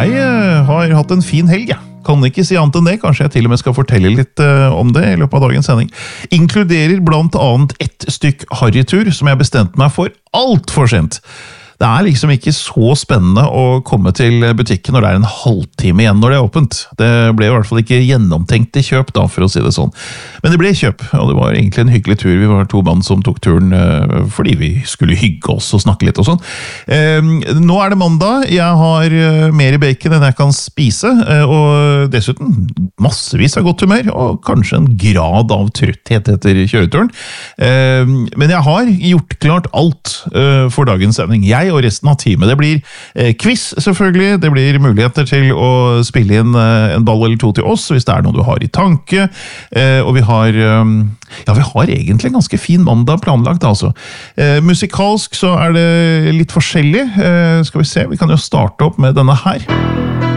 Jeg har hatt en fin helg, jeg. Kan ikke si annet enn det, kanskje jeg til og med skal fortelle litt om det i løpet av dagens sending. Inkluderer blant annet ett stykk harrytur som jeg bestemte meg for alt for sent. Det liksom ikke så spennende å komme til butikken når det en halvtime igjen når det åpent. Det ble i hvert fall ikke gjennomtenkt i kjøp da, for å si det sånn. Men det ble kjøp, og det var egentlig en hyggelig tur. Vi var 2 mann som tok turen fordi vi skulle hygge oss og snakke litt og sånn. Nå det mandag, jeg har mer i bacon enn jeg kan spise, og dessuten massevis av godt humør, og kanskje en grad av trøtthet etter kjøreturen. Men jeg har gjort klart alt for dagens sending. Jeg og resten av teamet. Det blir quiz, selvfølgelig. Det blir muligheter til å spille inn en ball eller 2 til oss, hvis det noe du har i tanke. Og vi har egentlig en ganske fin mandag planlagt, altså. Musikalsk så det litt forskjellig. Skal vi se, vi kan jo starte opp med denne her.